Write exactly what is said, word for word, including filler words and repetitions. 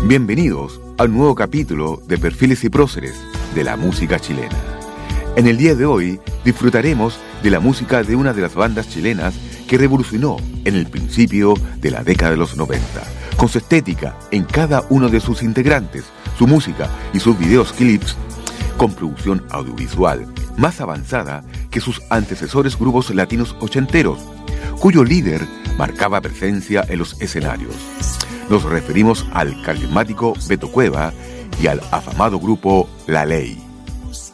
Bienvenidos a un nuevo capítulo de Perfiles y Próceres de la música chilena. En el día de hoy disfrutaremos de la música de una de las bandas chilenas que revolucionó en el principio de la década de los noventa, con su estética en cada uno de sus integrantes, su música y sus videos clips con producción audiovisual más avanzada que sus antecesores grupos latinos ochenteros, cuyo líder marcaba presencia en los escenarios. Nos referimos al carismático Beto Cueva y al afamado grupo La Ley.